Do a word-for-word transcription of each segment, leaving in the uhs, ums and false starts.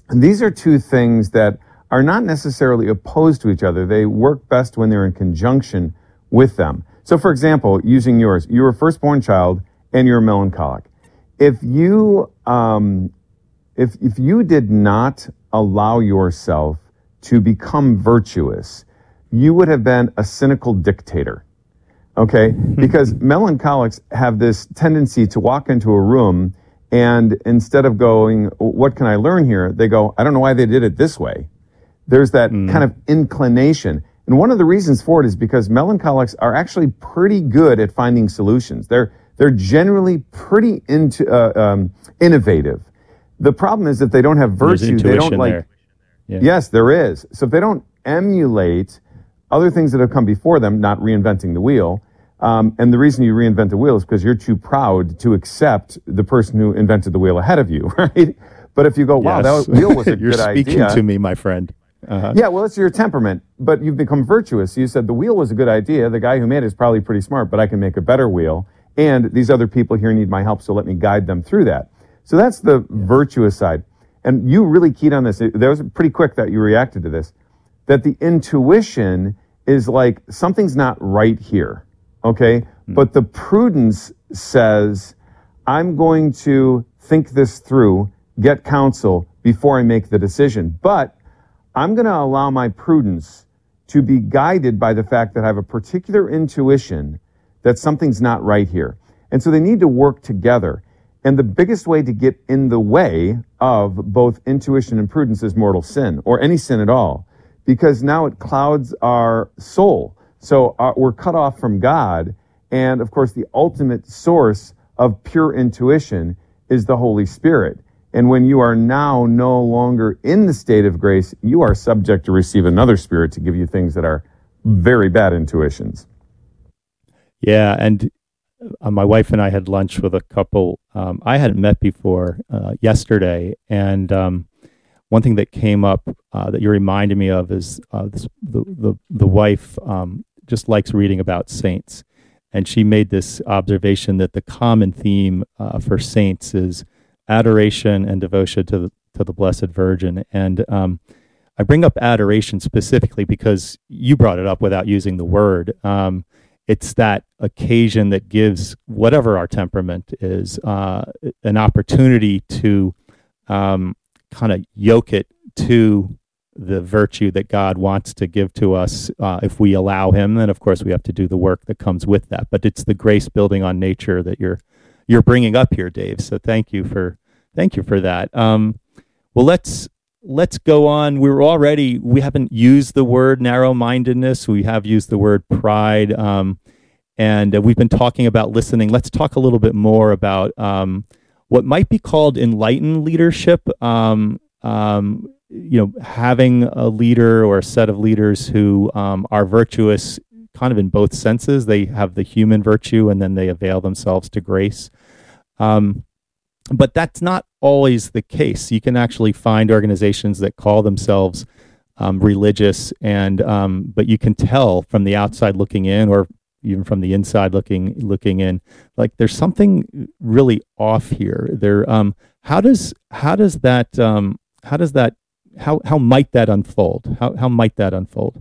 And these are two things that are not necessarily opposed to each other. They work best when they're in conjunction with them. So, for example, using yours, you're a firstborn child and you're a melancholic. If you, um, if if you did not allow yourself to become virtuous, you would have been a cynical dictator. Okay, because melancholics have this tendency to walk into a room and instead of going, what can I learn here? They go, I don't know why they did it this way. There's that mm. kind of inclination. And one of the reasons for it is because melancholics are actually pretty good at finding solutions. They're, they're generally pretty into, uh, um, innovative. The problem is if they don't have virtue, they don't like, there. Yeah. Yes, there is. So if they don't emulate other things that have come before them, not reinventing the wheel, Um, and the reason you reinvent the wheel is because you're too proud to accept the person who invented the wheel ahead of you, right? But if you go, wow, yes. that wheel was a you're good idea. You're speaking to me, my friend. Uh-huh. Yeah, well, it's your temperament, but you've become virtuous. You said the wheel was a good idea. The guy who made it is probably pretty smart, but I can make a better wheel. And these other people here need my help, so let me guide them through that. So that's the yeah. virtuous side. And you really keyed on this. That was pretty quick that you reacted to this, that the intuition is like something's not right here. Okay, mm-hmm. But the prudence says, I'm going to think this through, get counsel before I make the decision. But I'm going to allow my prudence to be guided by the fact that I have a particular intuition that something's not right here. And so they need to work together. And the biggest way to get in the way of both intuition and prudence is mortal sin, or any sin at all, because now it clouds our soul. So uh, we're cut off from God, and of course the ultimate source of pure intuition is the Holy Spirit. And when you are now no longer in the state of grace, you are subject to receive another spirit to give you things that are very bad intuitions. Yeah, and uh, my wife and I had lunch with a couple um, I hadn't met before uh, yesterday, and um, one thing that came up uh, that you reminded me of is uh, this, the, the the wife um, just likes reading about saints, and she made this observation that the common theme uh, for saints is adoration and devotion to the, to the Blessed Virgin. And um, I bring up adoration specifically because you brought it up without using the word. Um, it's that occasion that gives whatever our temperament is uh, an opportunity to um, kind of yoke it to the virtue that God wants to give to us uh, if we allow him. Then of course we have to do the work that comes with that, but it's the grace building on nature that you're you're bringing up here, Dave. So thank you for thank you for that. Um, well, let's let's go on. We're already we haven't used the word narrow-mindedness. We have used the word pride, um, and uh, we've been talking about listening. Let's talk a little bit more about um, what might be called enlightened leadership. Um, um, you know, having a leader or a set of leaders who um, are virtuous kind of in both senses. They have the human virtue and then they avail themselves to grace. Um, but that's not always the case. You can actually find organizations that call themselves um, religious, and um, but you can tell from the outside looking in, or even from the inside looking looking in, like there's something really off here. There, um, how does how does that um, how does that how how might that unfold? How how might that unfold?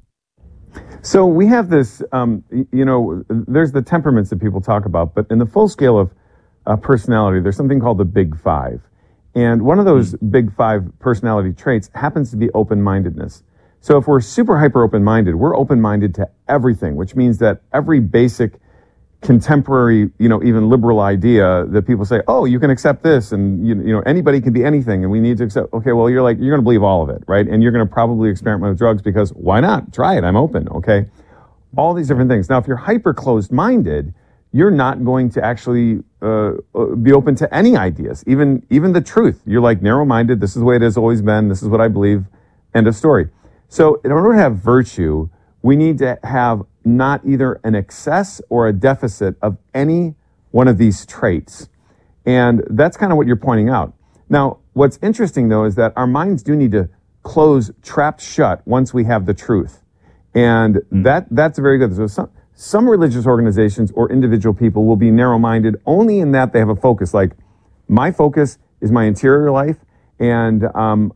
So we have this, um, you know, there's the temperaments that people talk about, but in the full scale of uh, personality, there's something called the Big Five. And one of those mm. Big Five personality traits happens to be open-mindedness. So if we're super hyper open-minded, we're open-minded to everything, which means that every basic contemporary, you know, even liberal idea that people say, oh, you can accept this, and, you, you know, anybody can be anything, and we need to accept, okay, well, you're like, you're going to believe all of it, right? And you're going to probably experiment with drugs because why not? Try it. I'm open, okay? All these different things. Now, if you're hyper closed-minded, you're not going to actually uh, be open to any ideas, even even the truth. You're like narrow-minded. This is the way it has always been. This is what I believe. End of story. So in order to have virtue, we need to have not either an excess or a deficit of any one of these traits. And that's kind of what you're pointing out. Now, what's interesting, though, is that our minds do need to close trapped shut once we have the truth. And that that's very good. So some, some religious organizations or individual people will be narrow-minded only in that they have a focus. Like, my focus is my interior life, and um,